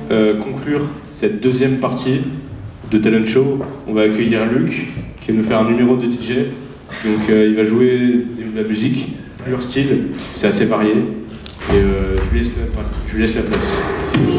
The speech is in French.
conclure cette deuxième partie de Talent Show, on va accueillir Luc, qui va nous faire un numéro de DJ. Donc il va jouer de la musique, plusieurs styles, c'est assez varié. Et je lui laisse la place.